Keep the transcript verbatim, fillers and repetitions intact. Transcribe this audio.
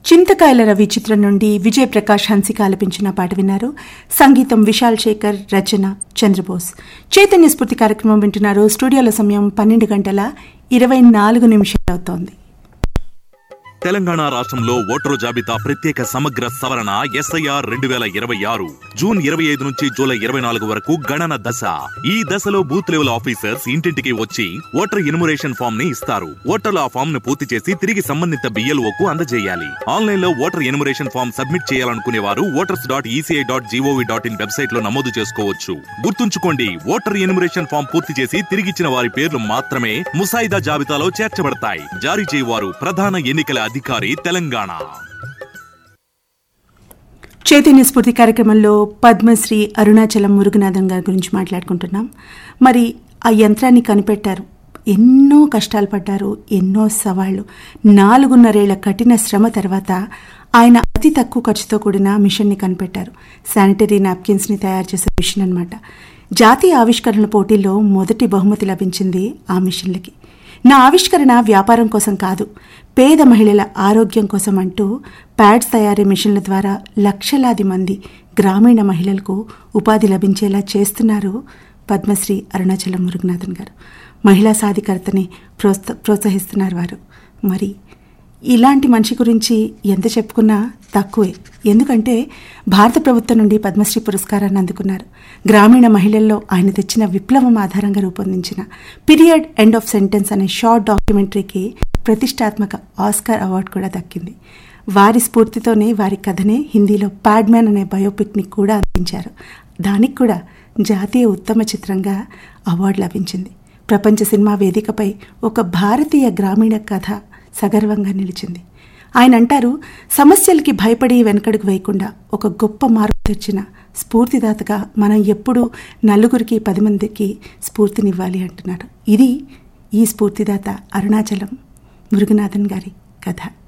చింతకాయల రవి చిత్రం నుండి విజయ్ ప్రకాష్ హన్సిక ఆలపించిన పాట విన్నారు. సంగీతం విశాల్ శేఖర్, రచన చంద్రబోస్. చైతన్య స్ఫూర్తి కార్యక్రమం వింటున్నారు. స్టూడియోల సమయం పన్నెండు గంటల ఇరవై నాలుగు నిమిషాలు అవుతోంది. తెలంగాణ రాష్ట్రంలో ఓటరు జాబితా ప్రత్యేక సమగ్ర సవరణ ఎస్ఐఆర్ రెండు వేల ఇరవై ఆరు జూన్ ఇరవై ఐదు నుంచి జూలై ఇరవై నాలుగు వరకు గణన దశ. ఈ దశలో బూత్ లెవెల్ ఆఫీసర్స్ ఇంటింటికి వచ్చి ఓటర్ ఎన్యుమరేషన్ ఫామ్ ని ఇస్తారు. ఓటర్లు ఆ ఫామ్ ను పూర్తి చేసి తిరిగి సంబంధిత బిఎల్ఓకు అందజేయాలి. ఆన్లైన్ లో ఓటర్ ఎన్యుమరేషన్ ఫామ్ సబ్మిట్ చేయాలనుకునే వారు voters dot ECI dot GOV dot in website లో నమోదు చేసుకోవచ్చు. గుర్తుంచుకోండి, ఓటర్ ఎన్యుమరేషన్ ఫామ్ పూర్తి చేసి తిరిగిచ్చిన వారి పేర్లు మాత్రమే ముసాయిదా జాబితాలో చేర్చబడతాయి. జారీ చేయవారు ప్రధాన ఎన్నికల అధికారి, తెలంగాణ. చైతన్య స్ఫూర్తి కార్యక్రమంలో పద్మశ్రీ అరుణాచలం మురుగనాథన్ గారి గురించి మాట్లాడుకుంటున్నాం. మరి ఆ యంత్రాన్ని కనిపెట్టారు, ఎన్నో కష్టాలు పడ్డారు, ఎన్నో సవాళ్లు. నాలుగున్నరేళ్ల కఠిన శ్రమ తర్వాత ఆయన అతి తక్కువ ఖర్చుతో కూడిన మిషన్ని కనిపెట్టారు. శానిటరీ నాప్కిన్స్ని తయారు చేసే మిషన్ అన్నమాట. జాతీయ ఆవిష్కరణల పోటీల్లో మొదటి బహుమతి లభించింది ఆ మిషన్లకి. నా ఆవిష్కరణ వ్యాపారం కోసం కాదు, పేద మహిళల ఆరోగ్యం కోసం అంటూ ప్యాడ్స్ తయారీ మిషన్ల ద్వారా లక్షలాది మంది గ్రామీణ మహిళలకు ఉపాధి లభించేలా చేస్తున్నారు పద్మశ్రీ అరుణాచలం మురుగనాథన్ గారు. మహిళా సాధికారతని ప్రోత్స ప్రోత్సహిస్తున్నారు వారు. మరి ఇలాంటి మనిషి గురించి ఎంత చెప్పుకున్నా తక్కువే. ఎందుకంటే భారత ప్రభుత్వం నుండి పద్మశ్రీ పురస్కారాన్ని అందుకున్నారు. గ్రామీణ మహిళల్లో ఆయన తెచ్చిన విప్లవం ఆధారంగా రూపొందించిన పీరియడ్ ఎండ్ ఆఫ్ సెంటెన్స్ అనే షార్ట్ డాక్యుమెంటరీకి ప్రతిష్టాత్మక ఆస్కార్ అవార్డు కూడా దక్కింది. వారి స్ఫూర్తితోనే, వారి కథనే హిందీలో ప్యాడ్మ్యాన్ అనే బయోపిక్ని కూడా అందించారు. దానికి కూడా జాతీయ ఉత్తమ చిత్రంగా అవార్డు లభించింది. ప్రపంచ సినిమా వేదికపై ఒక భారతీయ గ్రామీణ కథ సగర్వంగా నిలిచింది. ఆయన అంటారు, సమస్యలకి భయపడి వెనకడుగు వేయకుండా ఒక గొప్ప మార్పు తెచ్చిన స్ఫూర్తిదాతగా మనం ఎప్పుడూ నలుగురికి పది మందికి స్ఫూర్తినివ్వాలి అంటున్నారు. ఇది ఈ స్ఫూర్తిదాత అరుణాచలం మురుగనాథన్ గారి కథ.